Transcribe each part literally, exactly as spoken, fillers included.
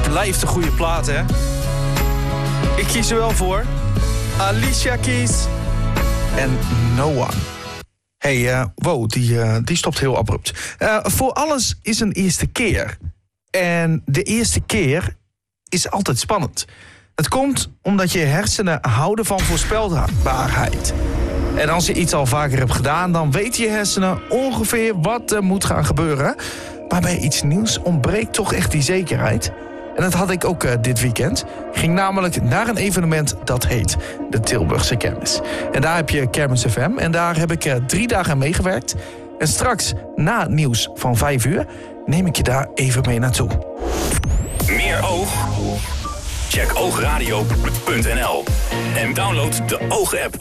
blijft een goede plaat, hè? Ik kies er wel voor. Alicia Keys en No One. Hey, uh, wow, die, uh, die stopt heel abrupt. Uh, voor alles is een eerste keer. En de eerste keer is altijd spannend. Het komt omdat je hersenen houden van voorspelbaarheid. En als je iets al vaker hebt gedaan, dan weten je hersenen ongeveer wat er moet gaan gebeuren. Maar bij iets nieuws ontbreekt toch echt die zekerheid. En dat had ik ook uh, dit weekend. Ik ging namelijk naar een evenement dat heet de Tilburgse Kermis. En daar heb je Kermis F M en daar heb ik uh, drie dagen aan meegewerkt. En straks, na het nieuws van vijf uur, neem ik je daar even mee naartoe. Meer oog? Check oogradio punt n l en download de Oog-app.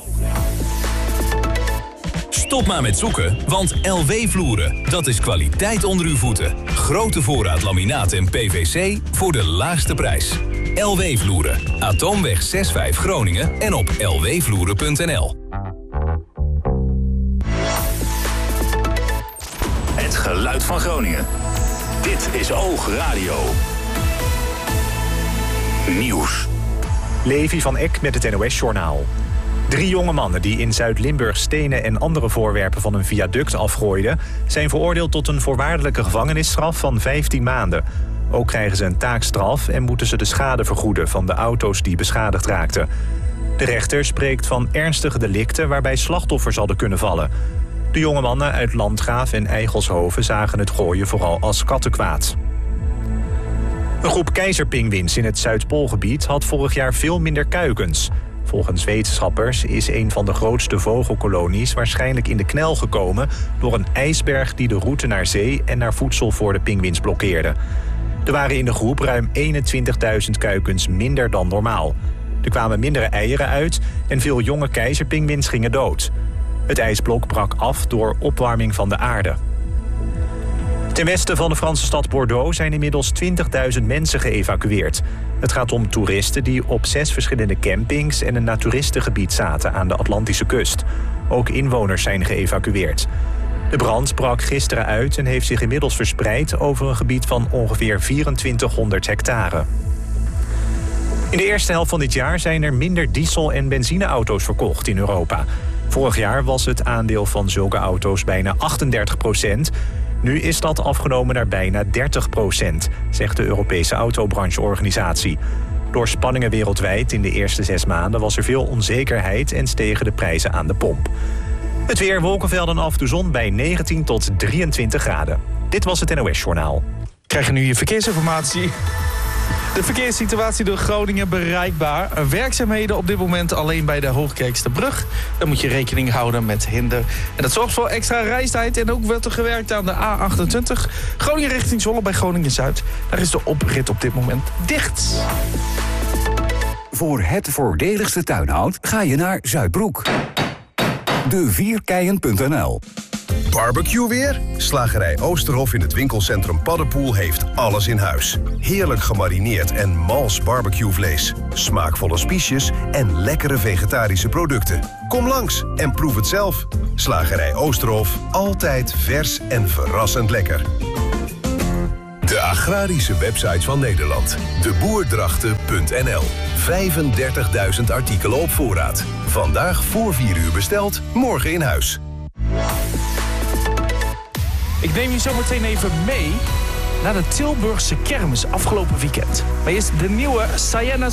Stop maar met zoeken, want L W-vloeren, dat is kwaliteit onder uw voeten. Grote voorraad laminaat en P V C voor de laagste prijs. L W-vloeren, Atoomweg zes vijf Groningen en op l w vloeren punt n l. Het geluid van Groningen. Dit is Oogradio. Nieuws. Levi van Eck met het N O S-journaal. Drie jonge mannen die in Zuid-Limburg stenen en andere voorwerpen van een viaduct afgooiden, zijn veroordeeld tot een voorwaardelijke gevangenisstraf van vijftien maanden. Ook krijgen ze een taakstraf en moeten ze de schade vergoeden van de auto's die beschadigd raakten. De rechter spreekt van ernstige delicten waarbij slachtoffers hadden kunnen vallen. De jonge mannen uit Landgraaf en Eigelshoven zagen het gooien vooral als kattenkwaad. Een groep keizerpinguïns in het Zuidpoolgebied had vorig jaar veel minder kuikens. Volgens wetenschappers is een van de grootste vogelkolonies waarschijnlijk in de knel gekomen door een ijsberg die de route naar zee en naar voedsel voor de pinguïns blokkeerde. Er waren in de groep ruim eenentwintigduizend kuikens minder dan normaal. Er kwamen mindere eieren uit en veel jonge keizerpinguïns gingen dood. Het ijsblok brak af door opwarming van de aarde. Ten westen van de Franse stad Bordeaux zijn inmiddels twintigduizend mensen geëvacueerd. Het gaat om toeristen die op zes verschillende campings en een naturistengebied zaten aan de Atlantische kust. Ook inwoners zijn geëvacueerd. De brand brak gisteren uit en heeft zich inmiddels verspreid over een gebied van ongeveer vierentwintighonderd hectare. In de eerste helft van dit jaar zijn er minder diesel- en benzineauto's verkocht in Europa. Vorig jaar was het aandeel van zulke auto's bijna achtendertig procent. Nu is dat afgenomen naar bijna dertig procent, zegt de Europese autobrancheorganisatie. Door spanningen wereldwijd in de eerste zes maanden was er veel onzekerheid en stegen de prijzen aan de pomp. Het weer, wolkenvelden af, de zon bij negentien tot drieëntwintig graden. Dit was het N O S-journaal. Krijgen nu je verkeersinformatie. De verkeerssituatie door Groningen bereikbaar. Werkzaamheden op dit moment alleen bij de Hoogkerkste brug. Dan moet je rekening houden met hinder. En dat zorgt voor extra reistijd. En ook wordt er gewerkt aan de A achtentwintig. Groningen richting Zwolle bij Groningen-Zuid. Daar is de oprit op dit moment dicht. Voor het voordeligste tuinhout ga je naar Zuidbroek. de vierkeien punt n l. Barbecue weer? Slagerij Oosterhof in het winkelcentrum Paddenpoel heeft alles in huis. Heerlijk gemarineerd en mals barbecuevlees. Smaakvolle spiesjes en lekkere vegetarische producten. Kom langs en proef het zelf. Slagerij Oosterhof, altijd vers en verrassend lekker. De agrarische websites van Nederland. de boerdrachten punt n l. vijfendertigduizend artikelen op voorraad. Vandaag voor vier uur besteld, morgen in huis. Ik neem je zo meteen even mee naar de Tilburgse Kermis afgelopen weekend. Maar eerst de nieuwe Sayana